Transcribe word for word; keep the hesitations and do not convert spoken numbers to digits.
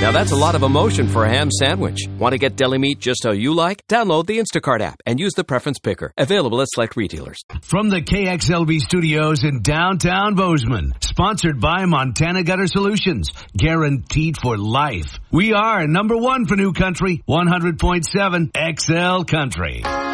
Now that's a lot of emotion for a ham sandwich. Want to get deli meat just how you like? Download the Instacart app and use the preference picker. Available at select retailers. From the K X L V studios in downtown Bozeman, sponsored by Montana Gutter Solutions, guaranteed for life. We are number one for New Country, one hundred point seven X L Country.